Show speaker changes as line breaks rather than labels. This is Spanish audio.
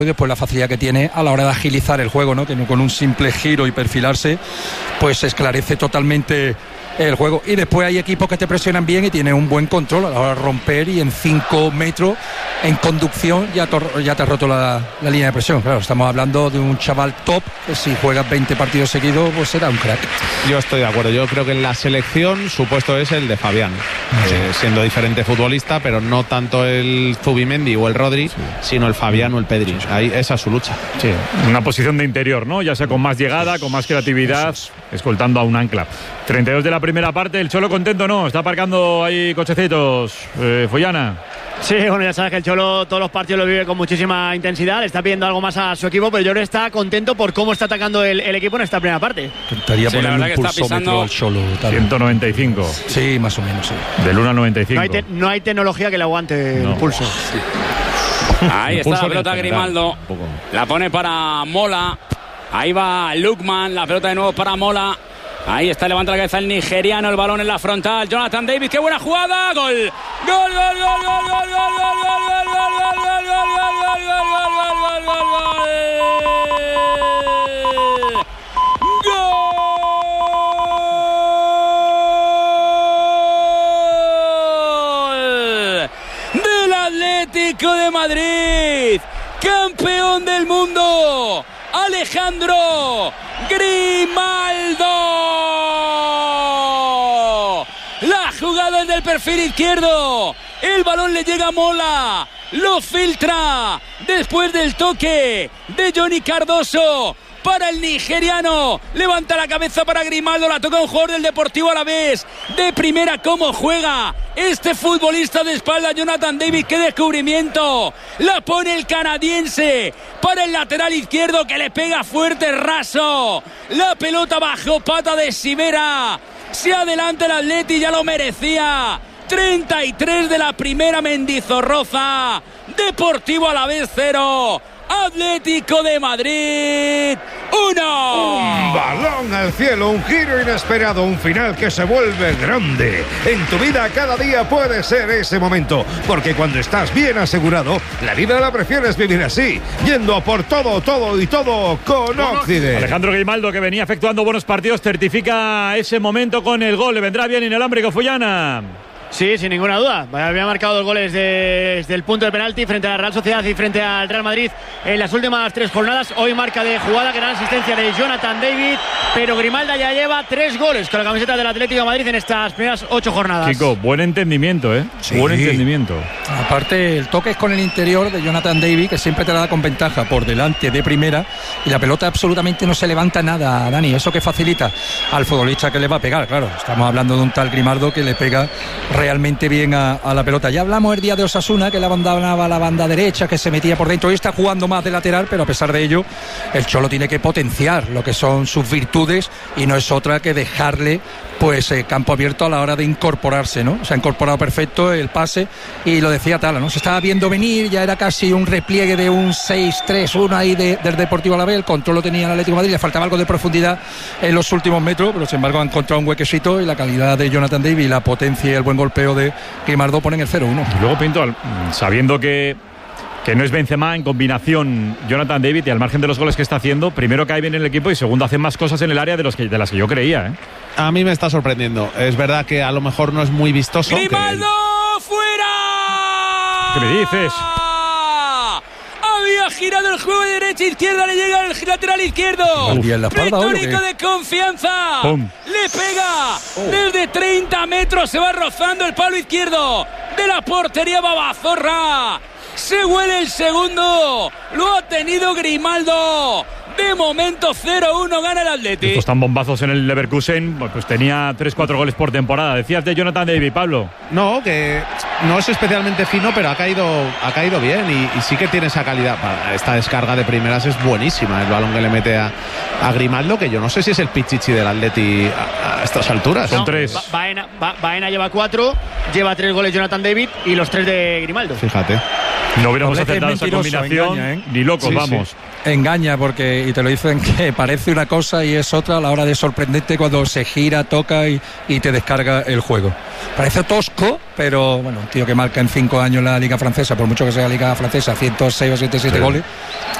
y después la facilidad que tiene a la hora de agilizar el juego, ¿no? Que con un simple giro y perfilarse pues esclarece totalmente el juego. Y después hay equipos que te presionan bien y tienen un buen control a la hora de romper, y en 5 metros en conducción ya te ha roto la línea de presión. Claro, estamos hablando de un chaval top que si juegas 20 partidos seguidos pues será un crack.
Yo estoy de acuerdo. Yo creo que en la selección su puesto es el de Fabián, siendo diferente futbolista, pero no tanto el Zubimendi o el Rodri, sino el Fabián o el Pedri. Ahí esa es su lucha.
Sí, una posición de interior, ¿no? Ya sea con más llegada, con más creatividad, escoltando a un ancla. 32 de la primera parte, el Cholo contento, ¿no? Está aparcando ahí cochecitos, Follana.
Sí, bueno, ya sabes que el Cholo todos los partidos lo vive con muchísima intensidad, le está pidiendo algo más a su equipo, pero yo creo que está contento por cómo está atacando el equipo en esta primera parte.
Intentaría ponerle un pulsómetro al Cholo.
195.
Sí, más o menos, sí.
Del 1 al 95.
No hay tecnología que le aguante el pulso.
Ahí está la pelota Grimaldo. La pone para Mola. Ahí va Lukman, la pelota de nuevo para Mola. Ahí está, levanta la cabeza el nigeriano, el balón en la frontal. Jonathan David, qué buena jugada. Gol. Gol, gol, gol, gol, gol, gol, gol, gol, gol, gol, gol, gol, gol, gol del Atlético de Madrid, campeón del mundo, Alejandro Grimaldo. La jugada es del perfil izquierdo. El balón le llega a Mola. Lo filtra después del toque de Johnny Cardoso para el nigeriano. Levanta la cabeza para Grimaldo. La toca un jugador del Deportivo Alavés. De primera, cómo juega este futbolista de espalda, Jonathan David. Qué descubrimiento. La pone el canadiense para el lateral izquierdo, que le pega fuerte, raso. La pelota bajo pata de Sivera. Se adelanta el Atleti, ya lo merecía. 33 de la primera, Mendizorroza. Deportivo Alavés 0. Atlético de Madrid 1.
Un balón al cielo, un giro inesperado, un final que se vuelve grande. En tu vida cada día puede ser ese momento, porque cuando estás bien asegurado, la vida la prefieres vivir así, yendo a por todo, todo y todo con Occident.
Alejandro Grimaldo, que venía efectuando buenos partidos, certifica ese momento con el gol. Le vendrá bien inalámbrico, Follana.
Sí, sin ninguna duda. Había marcado 2 goles desde el punto de penalti frente a la Real Sociedad y frente al Real Madrid en las últimas 3 jornadas. Hoy marca de jugada, gran asistencia de Jonathan David, pero Grimaldo ya lleva 3 goles con la camiseta del Atlético de Madrid en estas primeras 8 jornadas.
Chico, buen entendimiento, ¿eh?
Sí.
Buen entendimiento.
Aparte, el toque es con el interior de Jonathan David, que siempre te la da con ventaja por delante de primera, y la pelota absolutamente no se levanta nada, Dani. Eso que facilita al futbolista que le va a pegar. Claro, estamos hablando de un tal Grimaldo que le pega realmente bien a la pelota. Ya hablamos el día de Osasuna, que la abandonaba la banda derecha, que se metía por dentro, y está jugando más de lateral, pero a pesar de ello el Cholo tiene que potenciar lo que son sus virtudes, y no es otra que dejarle pues campo abierto a la hora de incorporarse, ¿no? Se ha incorporado perfecto el pase, y lo decía Tala, ¿no? Se estaba viendo venir, ya era casi un repliegue de un 6-3-1 ahí del Deportivo Alavés. El control lo tenía el Atlético de Madrid, le faltaba algo de profundidad en los últimos metros, pero sin embargo ha encontrado un huequecito, y la calidad de Jonathan David, la potencia y el buen golpeo de Grimaldo ponen el 0-1.
Y luego Pinto, sabiendo que no es Benzema, en combinación Jonathan David, y al margen de los goles que está haciendo, primero cae bien en el equipo y segundo hace más cosas en el área de las que yo creía, ¿eh?
A mí me está sorprendiendo. Es verdad que a lo mejor no es muy vistoso.
¡Grimaldo fuera!
¿Qué me dices?
Había girado el juego de derecha a izquierda, le llega el lateral izquierdo. Pletórico de confianza.
¡Pum!
Le pega desde 30 metros, se va rozando el palo izquierdo de la portería Babazorra. Se huele el segundo, lo ha tenido Grimaldo. De momento 0-1 gana el Atleti.
Estos tan bombazos en el Leverkusen, pues tenía 3-4 goles por temporada. Decías de Jonathan David, Pablo.
No, que no es especialmente fino, pero ha caído bien, y sí que tiene esa calidad. Esta descarga de primeras es buenísima, el balón que le mete a Grimaldo, que yo no sé si es el pichichi del Atleti a estas alturas.
Son 3.
Baena lleva 4, lleva 3 goles Jonathan David y los 3 de Grimaldo.
Fíjate.
No hubiéramos acertado esa combinación,
engaña, ¿eh?
ni locos,
Sí,
vamos.
sí.
engaña porque, y te lo dicen, que parece una cosa y es otra a la hora de sorprenderte cuando se gira, toca y te descarga el juego. Parece tosco, pero bueno, un tío que marca en 5 años la Liga Francesa, por mucho que sea la Liga Francesa, 106 o 107 goles,